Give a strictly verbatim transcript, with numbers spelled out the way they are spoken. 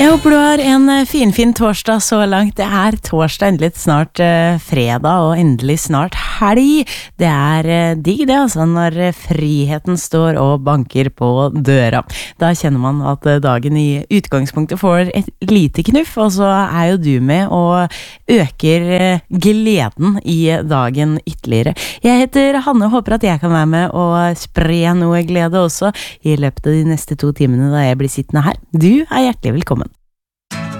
Jeg håper du har en fin, fin torsdag så langt. Det er torsdag, endelig snart eh, fredag, og endelig snart helg. Det er eh, digg det, altså, når friheten står og banker på døra. Da kjenner man at eh, dagen i utgangspunktet får et lite knuff, og så er jo du med og øker eh, gleden i dagen ytterligere. Jeg heter Hanne, håper at jeg kan være med og spre noe glede også i løpet av de neste to timene da jeg blir sittende her. Du er hjertelig velkommen.